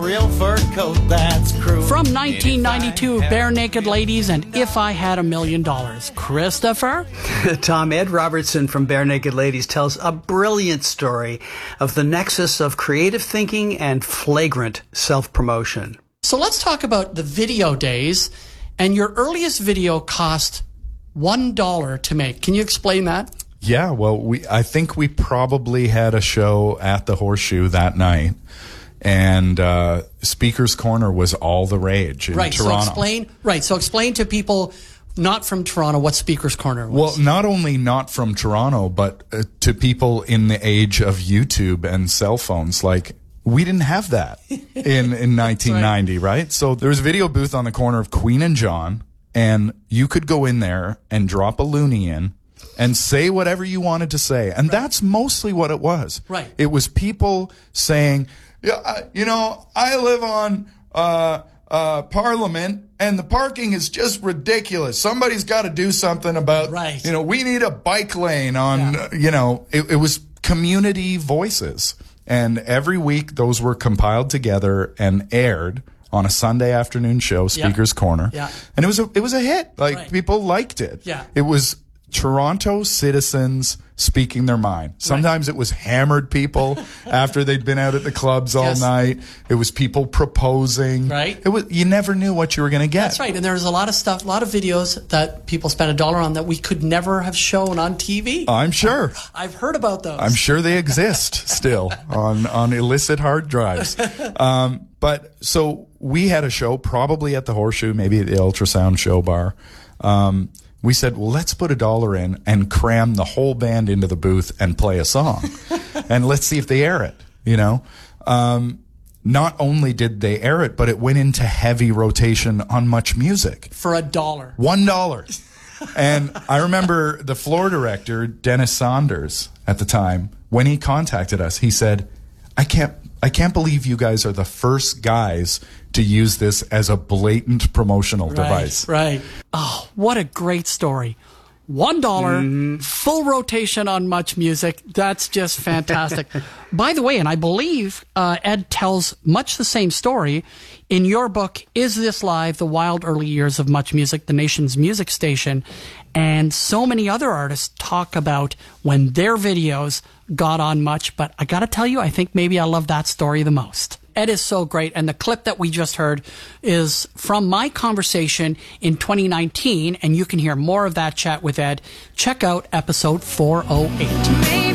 Real fur coat, that's cruel. From 1992, Bare Naked Ladies and If I Had $1 Million. Christopher? Tom, Ed Robertson from Bare Naked Ladies tells a brilliant story of the nexus of creative thinking and flagrant self-promotion. So let's talk about the video days. And your earliest video cost $1 to make. Can you explain that? Yeah, well, I think we probably had a show at the Horseshoe that night. And Speaker's Corner was all the rage in Toronto. So explain to people not from Toronto what Speaker's Corner was. Well, not only not from Toronto, but to people in the age of YouTube and cell phones. Like, we didn't have that in 1990, right? So there was a video booth on the corner of Queen and John, and you could go in there and drop a loonie in and say whatever you wanted to say. And that's mostly what it was. Right. It was people saying, yeah, I live on Parliament, and the parking is just ridiculous. Somebody's got to do something about, we need a bike lane on, it was community voices. And every week, those were compiled together and aired on a Sunday afternoon show, Speaker's Corner. Yeah. And it was a hit. People liked it. Yeah. It was Toronto citizens speaking their mind. Sometimes it was hammered people after they'd been out at the clubs all night. It was people proposing. Right. You never knew what you were going to get. That's right. And there was a lot of stuff, a lot of videos that people spent $1 on that we could never have shown on TV. I'm sure. I've heard about those. I'm sure they exist still on illicit hard drives. But so we had a show probably at the Horseshoe, maybe at the Ultrasound Show Bar. We said, well, let's put $1 in and cram the whole band into the booth and play a song. And let's see if they air it, Not only did they air it, but it went into heavy rotation on Much Music. For $1. $1. And I remember the floor director, Dennis Saunders, at the time, when he contacted us, he said, I can't believe you guys are the first guys to use this as a blatant promotional device. Right. Oh, what a great story. $1, full rotation on Much Music. That's just fantastic. By the way, and I believe Ed tells much the same story in your book, Is This Live? The Wild Early Years of Much Music, the nation's music station. And so many other artists talk about when their videos got on Much. But I got to tell you, I think maybe I love that story the most. Ed is so great, and the clip that we just heard is from my conversation in 2019, and you can hear more of that chat with Ed. Check out episode 408.